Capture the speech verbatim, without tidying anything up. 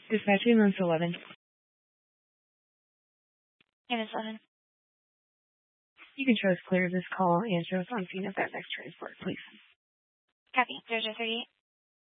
Dispatch ambulance eleven. Ambulance eleven. You can show us clear of this call and show us on scene of that next transport, please. Copy. zero zero three eight.